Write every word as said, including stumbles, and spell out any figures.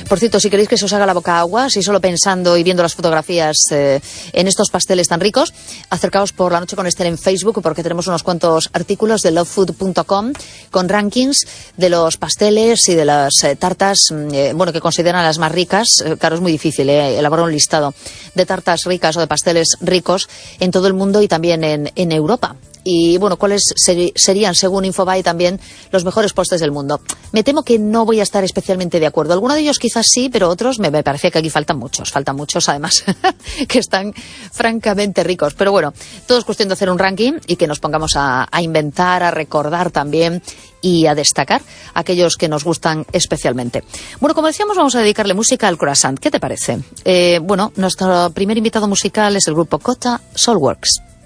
Por cierto, si queréis que se os haga la boca agua, si solo pensando y viendo las fotografías eh, en estos pasteles tan ricos, acercaos por La Noche con Esther en Facebook, porque tenemos unos cuantos artículos de love food punto com con rankings de los pasteles y de las eh, tartas, eh, bueno, que consideran las más ricas. Eh, claro, es muy difícil eh, elaborar un listado de tartas ricas o de pasteles ricos en todo el mundo y también en, en Europa. Y bueno, cuáles ser, serían, según Infobae, también los mejores postres del mundo. Me temo que no voy a estar especialmente de acuerdo. Algunos de ellos quizás sí, pero otros me, me parece que aquí faltan muchos. Faltan muchos, además, que están francamente ricos. Pero bueno, todo es cuestión de hacer un ranking y que nos pongamos a, a inventar, a recordar también y a destacar aquellos que nos gustan especialmente. Bueno, como decíamos, vamos a dedicarle música al croissant. ¿Qué te parece? Eh, bueno, nuestro primer invitado musical es el grupo Cota Soulworks.